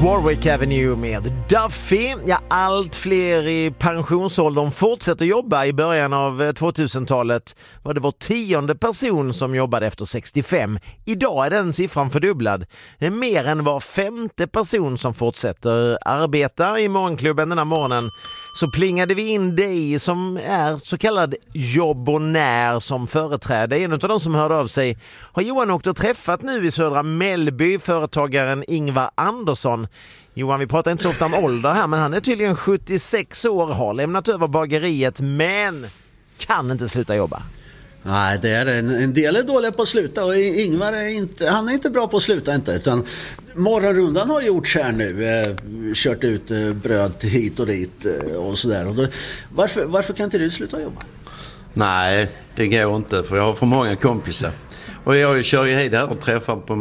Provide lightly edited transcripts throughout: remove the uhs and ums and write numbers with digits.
Warwick Avenue med Duffy. Ja, allt fler i pensionsåldern fortsätter jobba. I början av 2000-talet var det var 10:e person som jobbade efter 65. Idag är den siffran fördubblad. Det är mer än var 5:e person som fortsätter arbeta. I morgonklubben den här morgonen så plingade vi in dig som är så kallad jobbonär som företräder. En av de som hörde av sig har Johan åkt och träffat nu i södra Mellby, företagaren Ingvar Andersson. Johan, vi pratar inte så ofta om ålder här, men han är tydligen 76 år, har lämnat över bageriet men kan inte sluta jobba. Nej, det är en del är dåliga på att sluta och Ingvar han är inte bra på att sluta inte, utan morgonrundan har gjorts här nu, kört ut bröd hit och dit och sådär. Och varför kan inte du sluta jobba? Nej, det går inte för jag har för många kompisar. Och jag kör ju hit här och träffar på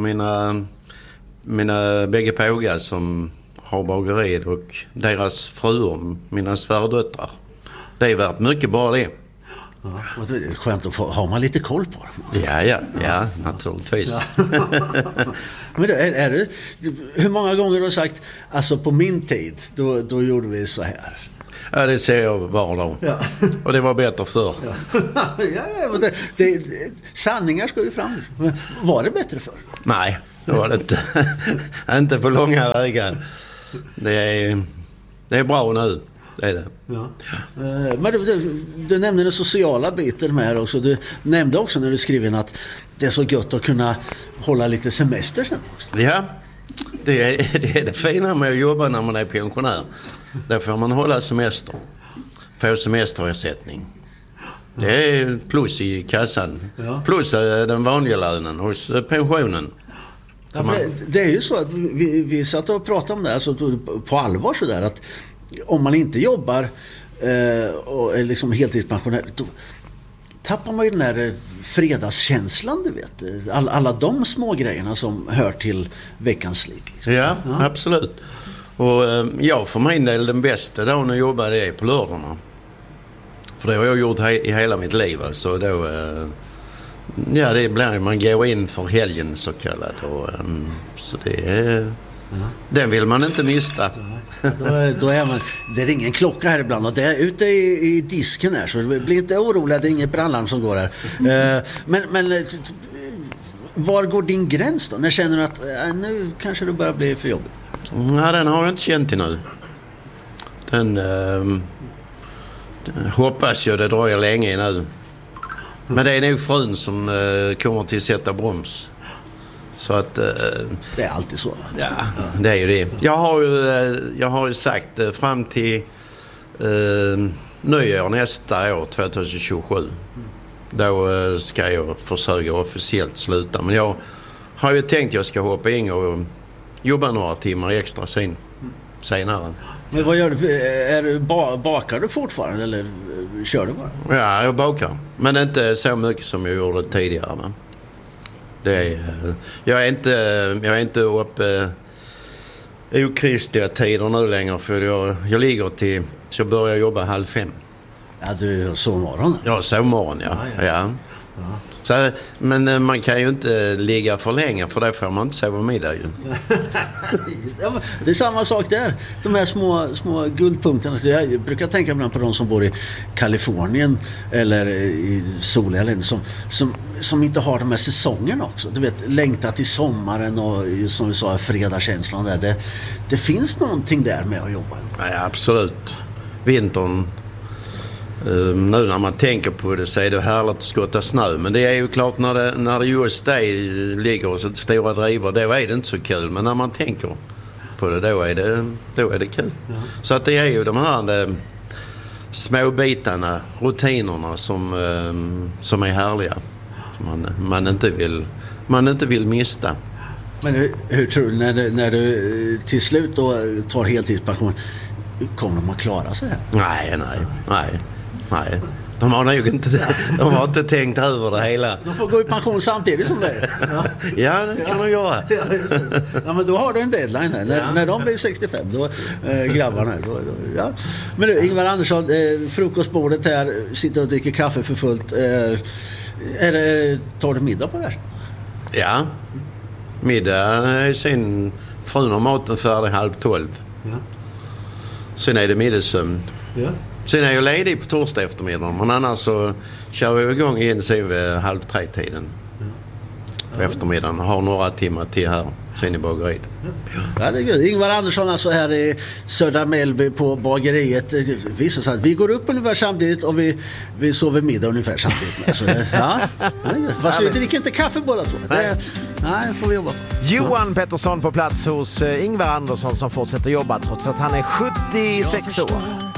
mina bägge pågar som har bageriet och deras fruar, mina svärdöttrar. Det är värt mycket bara det. Ja, och det är skönt att ha man lite koll på dem. Ja, naturligtvis. Ja. Men hur många gånger har du sagt, alltså på min tid, då gjorde vi så här? Ja, det ser jag var dag. Ja. Och det var bättre förr. Ja, sanningar ska ju fram. Men var det bättre förr? Nej, det var det inte. Inte på långa vägar. Det är bra nu. Det är det. Ja. Men du nämnde den sociala biten med här också. Du nämnde också när du skrev in att det är så gött att kunna hålla lite semester sen också. Ja, det är det fina med att jobba när man är pensionär. Där får man hålla semester. Få semesterersättning. Det är plus i kassan. Ja. Plus den vanliga lönen hos pensionen. Ja, det är ju så att vi satt och pratade om det alltså, på allvar så där att om man inte jobbar och är liksom heltidspensionär, då tappar man ju den där fredagskänslan, du vet. Alla de små grejerna som hör till veckans slit. Liksom. Ja, absolut. Och jag för min del den bästa dagen att jobba det är på lördagarna. För det har jag gjort i hela mitt liv. Alltså då, det blir man går in för helgen så kallat. Och, så det är... Den vill man inte mista. Då är man, det ringer en klocka här ibland och det är ute i disken här, så det blir inte orolig, det är inget brandlarm som går här. Men var går din gräns då? När känner du att nu kanske det börjar bli för jobbigt? Nej, den har jag inte känt till nu. Den hoppas jag det dröjer länge nu. Men det är nog frun som kommer till att sätta broms. Så att, det är alltid så. Ja, det är ju det. Jag har ju sagt fram till nyår nästa år, 2027. Då ska jag försöka officiellt sluta. Men jag har ju tänkt att jag ska hoppa in och jobba några timmar extra senare. Men vad gör du? Bakar du fortfarande eller kör du bara? Ja, jag bakar. Men inte så mycket som jag gjorde tidigare. Men. Jag är inte uppe okristliga tider nu längre för jag ligger till så jag börjar jobba 4:30. Ja, du sovmorgon? Ja, sovmorgon, ja. Så, men man kan ju inte ligga för länge för det får man inte sova middag ju. Det är samma sak där. De här små guldpunkterna. Jag brukar tänka på de som bor i Kalifornien eller i soliga länder som inte har de här säsongerna också. Du vet, längta till sommaren och som vi sa, fredagskänslan där. Det finns någonting där med att jobba. Ja, absolut. Vintern. Nu när man tänker på det så är det härligt att skotta snö. Men det är ju klart när det just det ligger så stora drivor, då är det inte så kul. Men när man tänker på det, då är det kul. Ja. Så att det är ju de här små bitarna, rutinerna som är härliga. Man inte vill mista. Men hur tror du när du till slut då tar heltidspension, kommer de att klara sig här? Nej. De har inte tänkt över det hela. De får gå i pension samtidigt som det. Ja, det kan de göra. Ja, men då har du en deadline här. När de blir 65, då grabbarna här. Ja. Men du, Ingvar Andersson, frukostbordet här, sitter och dricker kaffe för fullt. Tar du middag på det här? Ja. Middag är sen Frun har maten färdig 11:30. Ja. Sen är det middagssömn. Ja. Sen är jag ledig på torsdag eftermiddag. Men annars så kör jag igång igen sen vid 2:30 på eftermiddagen. Har några timmar till här. Sen i bageriet. Ja, det är gud. Ingvar Andersson alltså här i Södra Mellby på bageriet. Det visar sig att vi går upp ungefär samtidigt och vi sover middag ungefär samtidigt. Alltså, ja. Fast vi dricker inte kaffe båda två. Nej, får vi jobba på. Johan Pettersson på plats hos Ingvar Andersson som fortsätter jobba trots att han är 76 år.